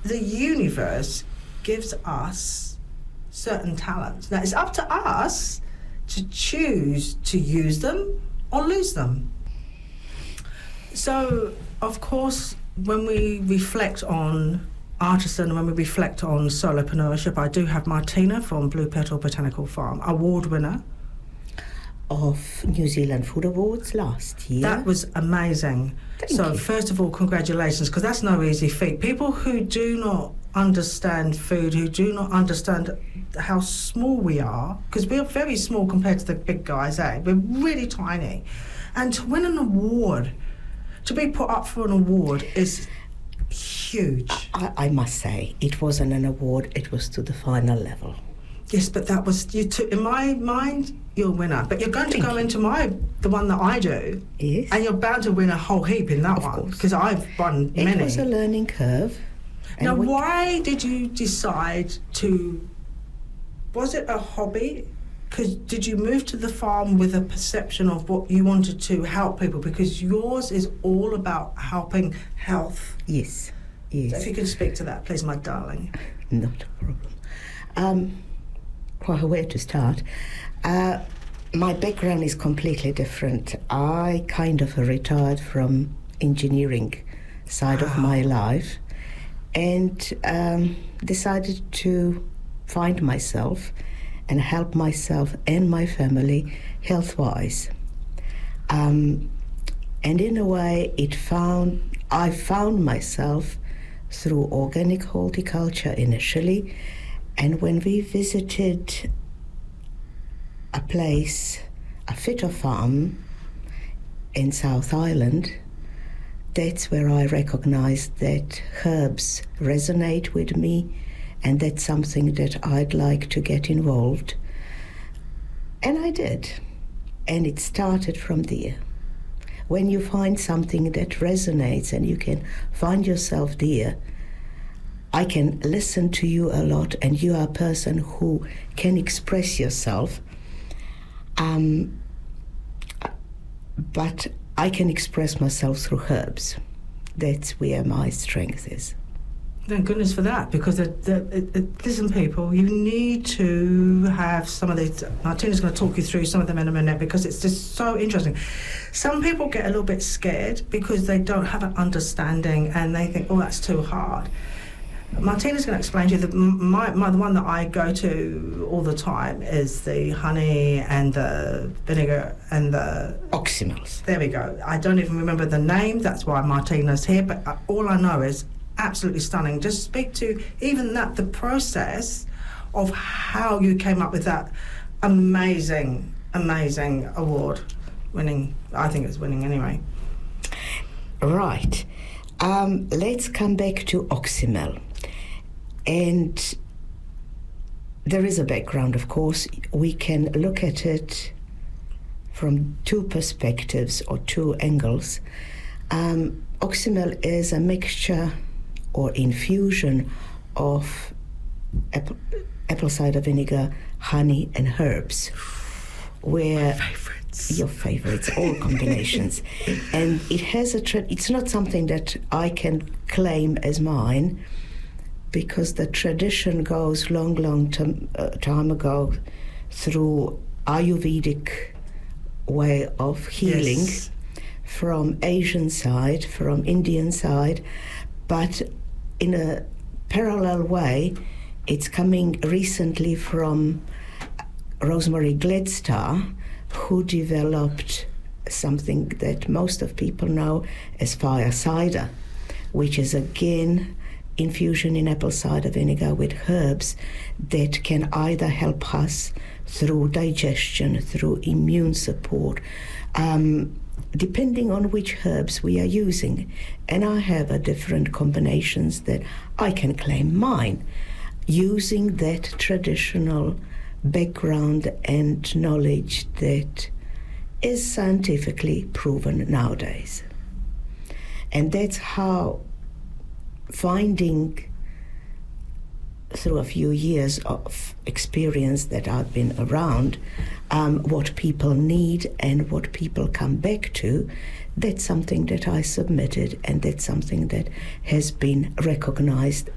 the universe gives us certain talents. Now, it's up to us to choose to use them or lose them. So, of course, when we reflect on artisan, when we reflect on solopreneurship, I do have Martina from Blue Petal Botanical Farm, award winner of New Zealand Food Awards last year. That was amazing. Thank so you. First of all, congratulations, because that's no easy feat. People who do not understand food, who do not understand how small we are, because we are very small compared to the big guys, eh? We're really tiny. And to win an award, to be put up for an award is huge. I must say, it wasn't an award, it was to the final level. Yes, but that was, in my mind, you're a winner. But you're going to go into the one that I do. Yes. And you're bound to win a whole heap in that Of one. course. Because I've won many. It was a learning curve. Now, why did you decide to... Was it a hobby? Because did you move to the farm with a perception of what you wanted to help people? Because yours is all about helping health. Yes, yes. So if you could speak to that, please, my darling. Not a problem. Well, where to start? My background is completely different. I kind of retired from engineering side of my life and decided to find myself and help myself and my family health-wise. And in a way, I found myself through organic horticulture initially, and when we visited a place, a Fitter farm in South Island, that's where I recognized that herbs resonate with me, and that's something that I'd like to get involved. And I did. And it started from there. When you find something that resonates and you can find yourself there, I can listen to you a lot, and you are a person who can express yourself. But I can express myself through herbs. That's where my strength is. Thank goodness for that, because listen, people, you need to have some of these. Martina's going to talk you through some of them in a minute, because it's just so interesting. Some people get a little bit scared because they don't have an understanding and they think, oh, that's too hard. Martina's going to explain to you that the one that I go to all the time is the honey and the vinegar and the... Oxymels. There we go. I don't even remember the name, that's why Martina's here, but all I know is absolutely stunning. Just speak to even the process of how you came up with that amazing award winning. I think it's winning anyway. Right. Let's come back to Oxymel. And there is a background, of course. We can look at it from two perspectives or two angles. Oxymel is a mixture or infusion of apple cider vinegar, honey, and herbs. Where my favorites. Your favorites, all combinations. And it has it's not something that I can claim as mine, because the tradition goes long time ago through Ayurvedic way of healing. Yes. From Asian side, from Indian side, but in a parallel way, it's coming recently from Rosemary Gladstar, who developed something that most of people know as fire cider, which is again infusion in apple cider vinegar with herbs that can either help us through digestion, through immune support, depending on which herbs we are using. And I have a different combinations that I can claim mine, using that traditional background and knowledge that is scientifically proven nowadays. And that's how finding, through a few years of experience that I've been around, what people need and what people come back to, that's something that I submitted, and that's something that has been recognized